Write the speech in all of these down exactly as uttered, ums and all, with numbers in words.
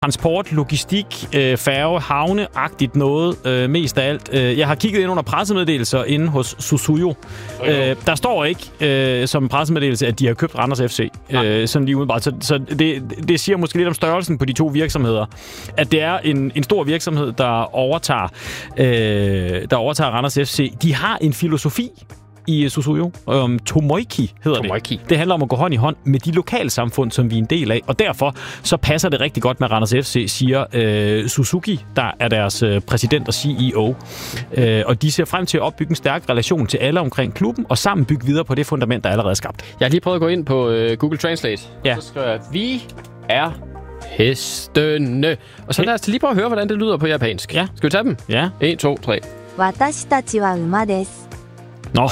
transport, logistik, øh, færge, havne-agtigt noget, øh, mest af alt. Øh, jeg har kigget ind under pressemeddelelser inde hos Susuyo. Øh, der står ikke øh, som pressemeddelelse, at de har købt Randers F C. Øh, sådan lige umiddelbart. Så, så det, det siger måske lidt om størrelsen på de to virksomheder. At det er en, en stor virksomhed, der overtager, øh, der overtager Randers F C. De har en filosofi i Susuyo. Um, Tomoiki hedder Tomoiki. det. Det handler om at gå hånd i hånd med de lokalsamfund, som vi er en del af. Og derfor så passer det rigtig godt med Randers F C, siger øh, Suzuki, der er deres øh, præsident og C E O. Øh, og de ser frem til at opbygge en stærk relation til alle omkring klubben, og sammen bygge videre på det fundament, der er allerede skabt. Jeg har lige prøvet at gå ind på øh, Google Translate. Ja. Så skriver jeg, vi er hestene. Og så lad os lige prøve at høre, hvordan det lyder på japansk. Ja. Skal vi tage dem? Ja. en, to, tre. 私たちは馬です。 Nå.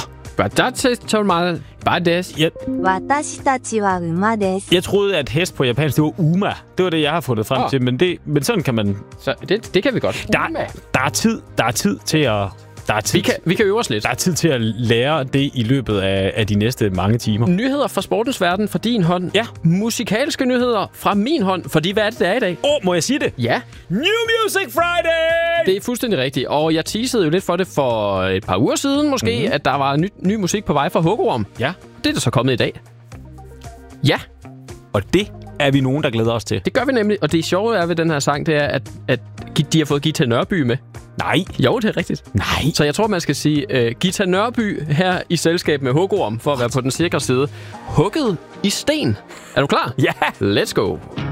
Ja. 私たちは馬です。 Jeg troede, at hest på japansk, det var uma. Det var det, jeg har fundet frem oh. til. Men, det, men sådan kan man... Så det, det kan vi godt. Der, der, er tid, der er tid til at... Der er tid, vi, kan, vi kan øve os lidt. Der er tid til at lære det i løbet af, af de næste mange timer. Nyheder fra sportens verden fra din hånd. Ja. Musikalske nyheder fra min hånd. Fordi hvad er det, det er i dag? Åh, oh, må jeg sige det? Ja. New Music Friday! Det er fuldstændig rigtigt. Og jeg teasede jo lidt for det for et par uger siden måske, mm-hmm. at der var ny, ny musik på vej fra Hugorm. Ja. Det er der så kommet i dag. Ja. Og det er vi nogen, der glæder os til. Det gør vi nemlig. Og det sjove er ved den her sang, det er, at, at de har fået Gita Nørby med. Nej. Jo, det er rigtigt. Nej. Så jeg tror, man skal sige uh, Gita Nørby her i selskab med Hugorm, for at være på den sikre side. Hugget i sten. Er du klar? Ja. Let's go.